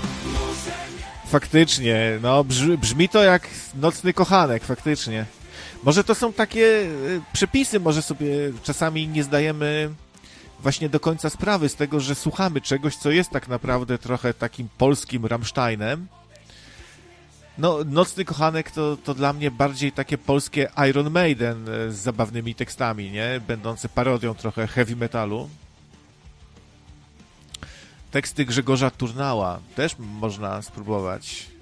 Faktycznie, no brzmi to jak nocny kochanek, faktycznie. Może to są takie przepisy, może sobie czasami nie zdajemy właśnie do końca sprawy z tego, że słuchamy czegoś, co jest tak naprawdę trochę takim polskim Rammsteinem. No, Nocny Kochanek to dla mnie bardziej takie polskie Iron Maiden z zabawnymi tekstami, nie? Będące parodią trochę heavy metalu. Teksty Grzegorza Turnała też można spróbować.